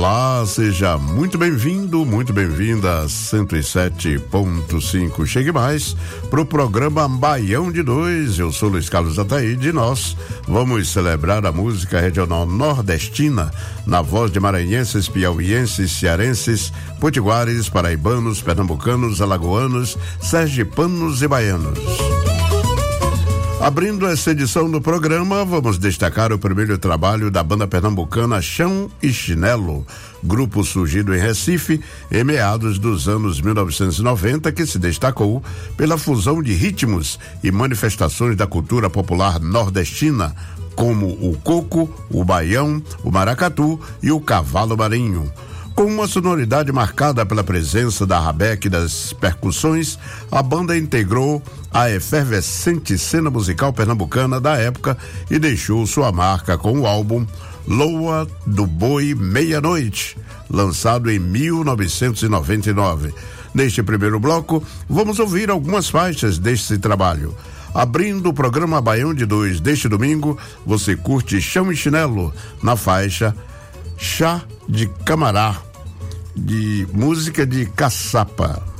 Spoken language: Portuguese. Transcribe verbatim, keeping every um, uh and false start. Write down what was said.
Olá, seja muito bem-vindo, muito bem-vinda a cento e sete ponto cinco. Chegue mais pro programa Baião de Dois. Eu sou Luiz Carlos Ataíde e nós vamos celebrar a música regional nordestina na voz de maranhenses, piauienses, cearenses, potiguares, paraibanos, pernambucanos, alagoanos, sergipanos e baianos. Abrindo essa edição do programa, vamos destacar o primeiro trabalho da banda pernambucana Chão e Chinelo, grupo surgido em Recife em meados dos anos mil novecentos e noventa, que se destacou pela fusão de ritmos e manifestações da cultura popular nordestina, como o coco, o baião, o maracatu e o cavalo marinho. Com uma sonoridade marcada pela presença da rabeca e das percussões, a banda integrou a efervescente cena musical pernambucana da época e deixou sua marca com o álbum Loa do Boi Meia-Noite, lançado em mil novecentos e noventa e nove. Neste primeiro bloco, vamos ouvir algumas faixas deste trabalho. Abrindo o programa Baião de Dois deste domingo, você curte Chão e Chinelo na faixa Chá de Camará, de música de caçapa.